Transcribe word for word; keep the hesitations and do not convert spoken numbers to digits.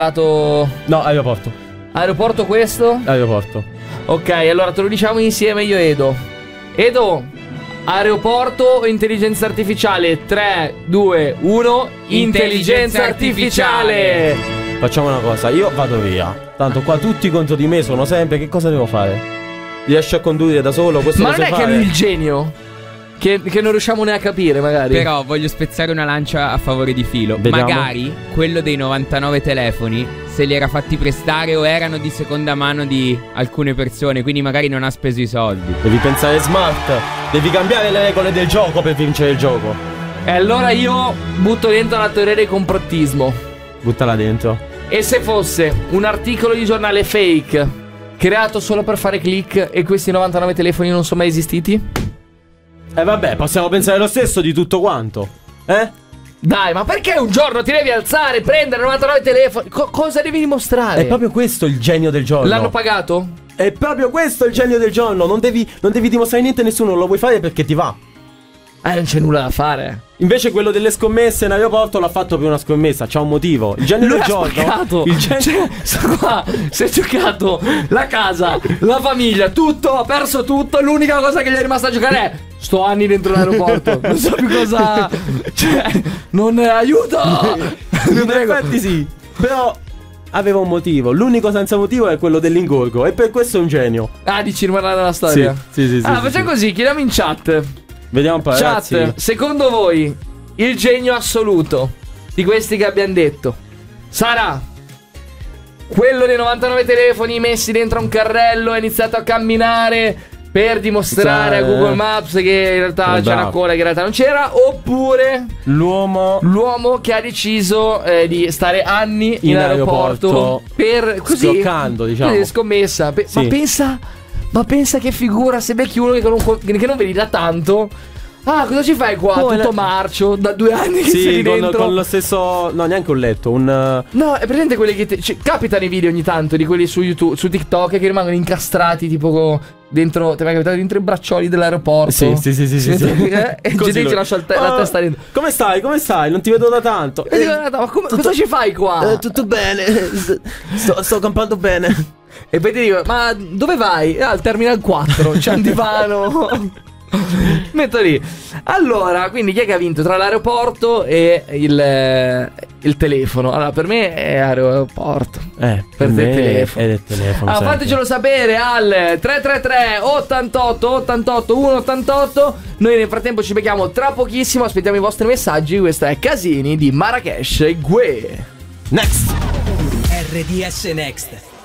No, aeroporto. Aeroporto questo? Aeroporto. Ok, allora te lo diciamo insieme io e Edo. Edo, aeroporto o intelligenza artificiale? tre, due, uno. Intelligenza artificiale. Facciamo una cosa, io vado via. Tanto qua tutti contro di me sono sempre. Che cosa devo fare? Riesci a condurre da solo? Questo Ma lo non sai è fare? che lui è il genio? Che, che non riusciamo neanche a capire magari. Però voglio spezzare una lancia a favore di Filo. Vediamo. Magari quello dei novantanove telefoni se li era fatti prestare o erano di seconda mano di alcune persone, quindi magari non ha speso i soldi. Devi pensare smart. Devi cambiare le regole del gioco per vincere il gioco. E allora io butto dentro la teoria del complottismo. Buttala dentro. E se fosse un articolo di giornale fake creato solo per fare click e questi novantanove telefoni non sono mai esistiti? Eh vabbè, possiamo pensare lo stesso di tutto quanto. Eh? Dai, ma perché un giorno ti devi alzare, prendere novantanove telefoni? Co- cosa devi dimostrare? È proprio questo il genio del giorno. L'hanno pagato? È proprio questo il genio del giorno. Non devi, non devi dimostrare niente a nessuno. Lo vuoi fare perché ti va. Eh, non c'è nulla da fare. Invece quello delle scommesse in aeroporto l'ha fatto per una scommessa. C'ha un motivo. Il genio Lui del ha giorno. spaccato. Il genio. Cioè, sto qua, si è giocato la casa, la famiglia, tutto, ha perso tutto. L'unica cosa che gli è rimasta a giocare è: sto anni dentro l'aeroporto, non so più cosa. Cioè, non aiuto. In effetti sì. Però aveva un motivo. L'unico senza motivo è quello dell'ingorgo. E per questo è un genio. Ah, dici rimarrà nella storia? Sì, sì, sì. Ah, sì, facciamo sì. così, chiediamo in chat. Vediamo un po', Chat, ragazzi. secondo voi il genio assoluto di questi che abbiamo detto sarà quello dei novantanove telefoni messi dentro a un carrello e iniziato a camminare per dimostrare a Google Maps che in realtà Eh, c'era una bravo. coda che in realtà non c'era? Oppure L'uomo l'uomo che ha deciso eh, di stare anni in, In aeroporto, aeroporto, per così schioccando, diciamo. così, scommessa. Pe- Sì. Ma pensa Ma pensa che figura se becchi uno che non, che non vedi da tanto. Ah, cosa ci fai qua? Oh, Tutto la- marcio, da due anni che sei Sì, con, dentro. con lo stesso. No, neanche un letto. Un. No, è presente quelli che te- cioè, capitano i video ogni tanto di quelli su YouTube, su TikTok, che rimangono incastrati tipo co- dentro. Ti è mai capitato dentro i braccioli dell'aeroporto? Sì, sì, sì, sì, sì, sì. Eh, e Così gente lo- ci lascia il te- la Ah, testa dentro. Come stai? Come stai? Non ti vedo da tanto. E dico, ma come- cosa ci fai qua? Eh, tutto bene. Sto, sto campando bene. E poi ti dico, ma dove vai? Ah, al Terminal quattro, c'è un divano. Metto lì. Allora, quindi chi è che ha vinto tra l'aeroporto e il, eh, il telefono? Allora, per me è aeroporto. Eh, Per te me telefono. È del telefono. Ah, sempre. fatecelo sapere al tre tre tre ottantotto ottantotto centottantotto. Noi nel frattempo ci becchiamo tra pochissimo. Aspettiamo i vostri messaggi. Questo è Casini di Marrakesh e Gue. Next. R D S Next.